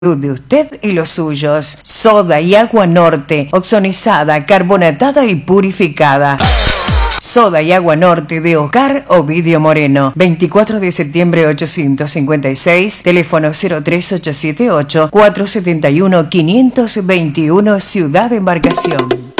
de usted y los suyos. Soda y agua Norte, oxonizada, carbonatada y purificada. Soda y agua Norte de Oscar Ovidio Moreno. 24 de septiembre 856, teléfono 03878 471 521, Ciudad de Embarcación.